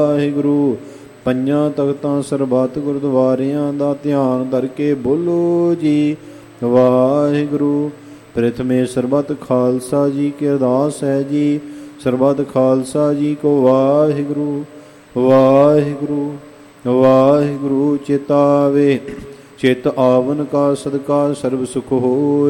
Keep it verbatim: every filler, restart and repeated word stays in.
ਵਾਹਿਗੁਰੂ। ਪੰਜਾਂ ਤਖਤਾਂ ਸਰਬੱਤ ਗੁਰਦੁਆਰਿਆਂ ਦਾ ਧਿਆਨ ਧਰ ਕੇ ਬੋਲੋ ਜੀ ਵਾਹਿਗੁਰੂ। ਪ੍ਰਥਮੇ ਸਰਬੱਤ ਖਾਲਸਾ ਜੀ ਕੀ ਅਰਦਾਸ ਹੈ ਜੀ। ਸਰਬੱਤ ਖਾਲਸਾ ਜੀ ਕੋ ਵਾਹਿਗੁਰੂ ਵਾਹਿਗੁਰੂ ਵਾਹਿਗੁਰੂ। ਚਿਤਾਵੇ ਚਿਤ ਆਵਨ ਕਾ ਸਦਕਾ ਸਰਬ ਸੁਖ ਹੋਏ।